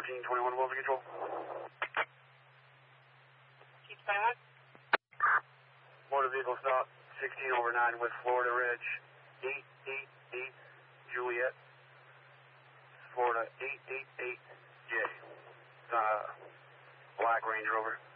1321 Wilson Control. Chief 21. Motor vehicle stop 16/9 with Florida Ridge 888 Juliet. Florida 888J. Black Range Rover.